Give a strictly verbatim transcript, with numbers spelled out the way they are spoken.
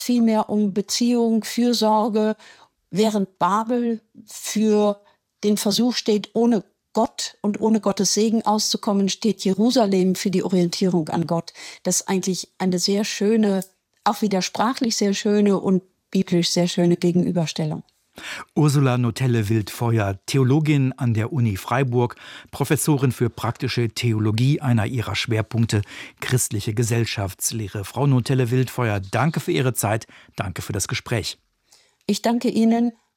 vielmehr um Beziehung, Fürsorge, während Babel für den Versuch steht, ohne Gott und ohne Gottes Segen auszukommen, steht Jerusalem für die Orientierung an Gott. Das ist eigentlich eine sehr schöne, auch wieder sprachlich sehr schöne und biblisch sehr schöne Gegenüberstellung. Ursula Notelle-Wildfeuer, Theologin an der Uni Freiburg, Professorin für praktische Theologie, einer ihrer Schwerpunkte christliche Gesellschaftslehre. Frau Notelle-Wildfeuer, danke für Ihre Zeit, danke für das Gespräch. Ich danke Ihnen